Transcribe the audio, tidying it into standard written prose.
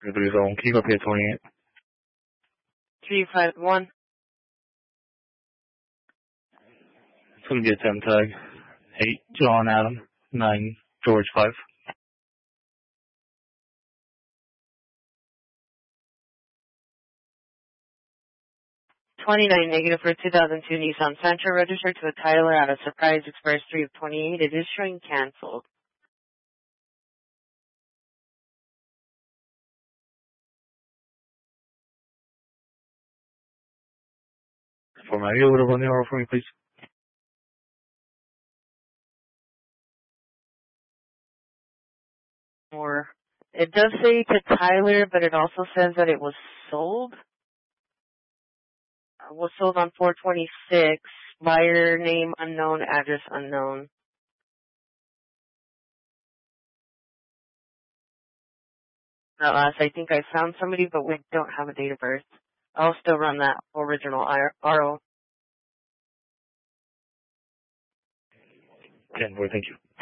Zone, keep up here 28. 351. It's going to be a 10 tag. 8, John Adam. 9, George 5. 29 negative for 2002 Nissan Sentra, registered to a Tyler out of Surprise Express 3 of 28. It is showing canceled. For my view, would have run the order for me, please. Or it does say to Tyler, but it also says that it was sold. Was sold on 426. Buyer name unknown, address unknown. At last, I think I found somebody, but we don't have a date of birth. I'll still run that original RO. 10-4, thank you.